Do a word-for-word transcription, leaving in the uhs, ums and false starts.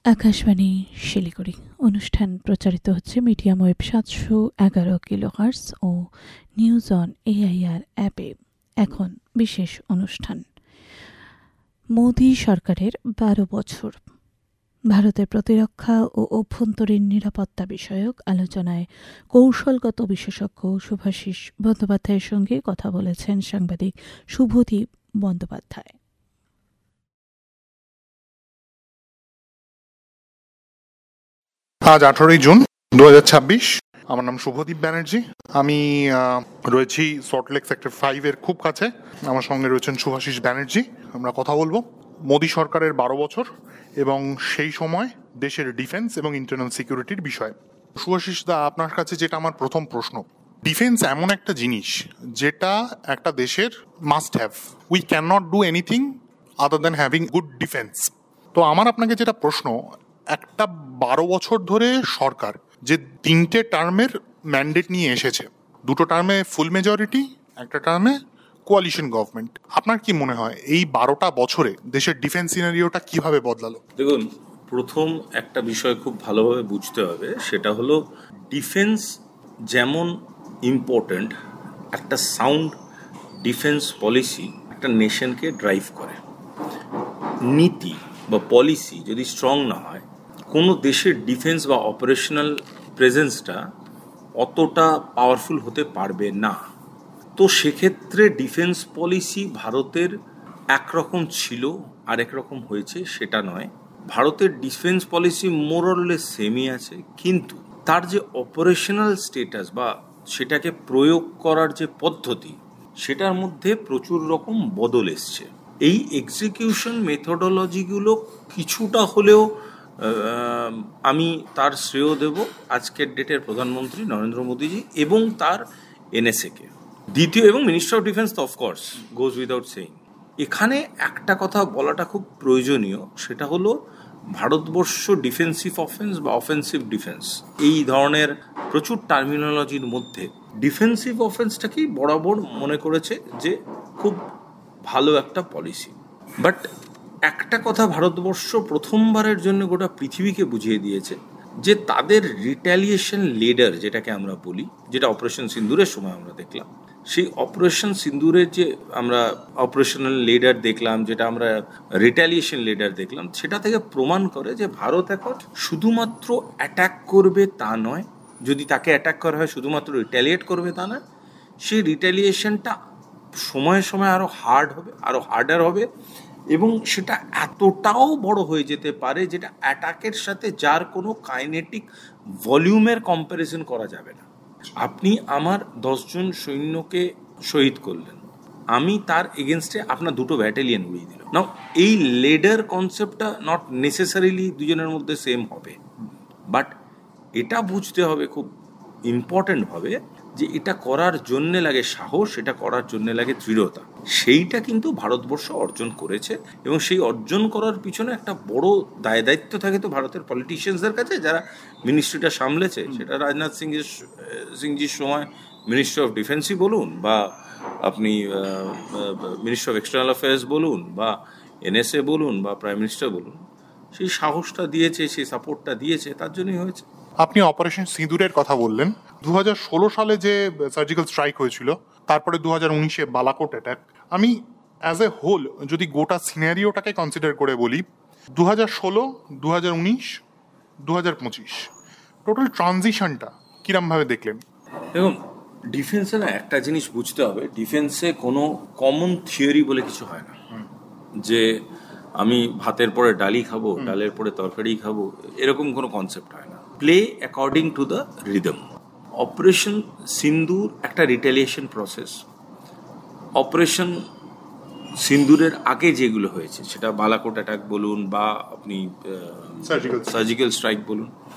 আকাশবাণী শিলিগুড়ি অনুষ্ঠান প্রচারিত হচ্ছে মিডিয়াম ওয়েব সাতশো এগারো kilohertz O news on AIR অ্যাপে। এখন বিশেষ অনুষ্ঠান মোদি সরকারের বারো বছর। ভারতের প্রতিরক্ষা ও অভ্যন্তরীণ নিরাপত্তা বিষয়ক আলোচনায় কৌশলগত বিশেষজ্ঞ শুভাশিস বন্দ্যোপাধ্যায়ের সঙ্গে কথা বলেছেন সাংবাদিক শুভদীপ বন্দ্যোপাধ্যায়। আজ আঠারোই জুন দু হাজার ছাব্বিশ। আমার নাম শুভদীপ ব্যানার্জি। আমি রয়েছি সল্টলেক সেক্টর ফাইভ এর খুব কাছে। আমার সঙ্গে রয়েছেন শুভাশিস ব্যানার্জি। আমরা কথা বলবো মোদি সরকারের বারো বছর এবং সেই সময় দেশের ডিফেন্স এবং ইন্টারনাল সিকিউরিটির বিষয়ে। শুভাশিস দা, আপনার কাছে যেটা আমার প্রথম প্রশ্ন, ডিফেন্স এমন একটা জিনিস যেটা একটা দেশের must have. We can not do anything other than having good defence. তো আমার আপনাকে যেটা প্রশ্ন, একটা বারো বছর ধরে সরকার যে তিনটে টার্মের ম্যান্ডেট নিয়ে এসেছে, দুটো টার্মে ফুল মেজরিটি, একটা টার্মে কোয়ালিশন গভর্নমেন্ট, আপনার কি মনে হয় এই বারোটা বছরে দেশের ডিফেন্স সিনারিওটা কিভাবে বদলালো? দেখুন, প্রথম একটা বিষয় খুব ভালোভাবে বুঝতে হবে, সেটা হলো ডিফেন্স যেমন ইম্পর্ট্যান্ট, একটা সাউন্ড ডিফেন্স পলিসি একটা নেশনকে ড্রাইভ করে। নীতি বা পলিসি যদি স্ট্রং না হয়, কোনো দেশের ডিফেন্স বা অপারেশনাল প্রেজেন্সটা অতটা পাওয়ারফুল হতে পারবে না। তো সেক্ষেত্রে ডিফেন্স পলিসি ভারতের একরকম ছিল আর একরকম হয়েছে সেটা নয়। ভারতের ডিফেন্স পলিসি মোরলেস সেমই আছে, কিন্তু তার যে অপারেশনাল স্টেটাস বা সেটাকে প্রয়োগ করার যে পদ্ধতি, সেটার মধ্যে প্রচুর রকম বদল এসছে। এই এক্সিকিউশন মেথোডোলজিগুলো কিছুটা হলেও আমি তার শ্রেয় দেব আজকের ডেটের প্রধানমন্ত্রী নরেন্দ্র মোদীজি এবং তার এনএসএকে। দ্বিতীয়, এবং মিনিস্টার অফ ডিফেন্স তো অফকোর্স গোজ উইদাউট সেইং। এখানে একটা কথা বলাটা খুব প্রয়োজনীয়, সেটা হলো ভারতবর্ষ ডিফেন্সিভ অফেন্স বা অফেন্সিভ ডিফেন্স, এই ধরনের প্রচুর টার্মিনোলজির মধ্যে ডিফেন্সিভ অফেন্সটাকেই বরাবর মনে করেছে যে খুব ভালো একটা পলিসি। বাট একটা কথা ভারতবর্ষ প্রথমবারের জন্য গোটা পৃথিবীকে বুঝিয়ে দিয়েছে যে তাদের রিট্যালিয়েশন লিডার, যেটাকে আমরা বলি, যেটা অপারেশন সিন্দুরের সময় আমরা দেখলাম, সেই অপারেশন সিন্দুরের যে আমরা অপারেশনাল লিডার দেখলাম, যেটা আমরা রিট্যালিয়েশন লিডার দেখলাম, সেটা থেকে প্রমাণ করে যে ভারত এখন শুধুমাত্র অ্যাটাক করবে তা নয়, যদি তাকে অ্যাটাক করা হয় শুধুমাত্র রিট্যালিয়েট করবে তা নয়, সেই রিট্যালিয়েশনটা সময়ে সময়ে আরও হার্ড হবে, আরও হার্ডার হবে, এবং সেটা এতটাও বড় হয়ে যেতে পারে যেটা অ্যাটাকের সাথে যার কোনো কাইনেটিক ভলিউমের কম্প্যারিজন করা যাবে না। আপনি আমার দশজন সৈন্যকে শহীদ করলেন, আমি তার এগেনস্টে আপনার দুটো ব্যাটালিয়ন উড়িয়ে দিলাম। নাও এই লিডার কনসেপ্টটা নট নেসেসারিলি দুজনের মধ্যে সেম হবে, বাট এটা বুঝতে হবে খুব ইম্পর্টেন্টভাবে যে এটা করার জন্যে লাগে সাহস, এটা করার জন্যে লাগে দৃঢ়তা। সেইটা কিন্তু ভারতবর্ষ অর্জন করেছে, এবং সেই অর্জন করার পিছনে একটা বড় দায় দায়িত্ব থাকে তো ভারতের পলিটিশিয়ানসদের কাছে, যারা মিনিস্ট্রিটা সামলেছে। সেটা রাজনাথ সিংয়ের সিংজির সময় মিনিস্ট্রি অফ ডিফেন্সই বলুন, বা আপনি মিনিস্ট্রি অফ এক্সটার্নাল অ্যাফেয়ার্স বলুন, বা এনএসএ বলুন, বা প্রাইম মিনিস্টার বলুন, সেই সাহসটা দিয়েছে, সেই সাপোর্টটা দিয়েছে, তার জন্যই হয়েছে। আপনি অপারেশন সিঁদুরের কথা বললেন। দু হাজার ষোলো সালে যে সার্জিক্যাল স্ট্রাইক হয়েছিল, তারপরে দু হাজার উনিশে বালাকোট অ্যাটাক, আমি অ্যাজ এ হোল যদি গোটা সিনারিওটাকে কনসিডার করে বলি, দু হাজার ষোলো দু হাজার উনিশ দু হাজার পঁচিশ টোটাল ট্রানজিশনটা কিরমভাবে দেখলেন? দেখুন, ডিফেন্সে না একটা জিনিস বুঝতে হবে, ডিফেন্সে কোনো কমন থিওরি বলে কিছু হয় না, যে আমি ভাতের পরে ডালি খাবো, ডালের পরে তরকারি খাবো, এরকম কোনো কনসেপ্ট হয় না। Play according to the rhythm. Operation সিন্দুর একটা রিটেলিয়েশন প্রসেস। অপারেশন সিন্দুরের আগে যেগুলো হয়েছে, সেটা বালাকোট অ্যাটাক বলুন বা আপনি সার্জিক্যাল স্ট্রাইক বলুন,